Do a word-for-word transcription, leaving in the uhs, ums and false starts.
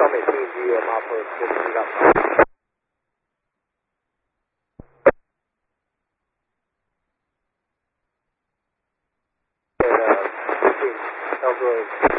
高美信息 map 四七杠八。这个资讯叫做。